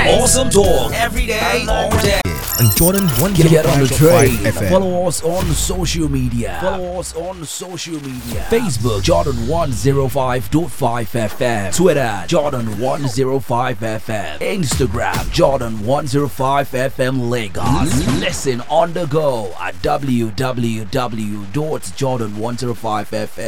Awesome talk every day, all day. And Jordan 105.5 Get on the train. FM. Follow us on social media. Facebook Jordan 105.5 FM. Twitter Jordan 105 FM. Instagram Jordan 105 FM Lagos. Listen on the go at www.jordan105fm.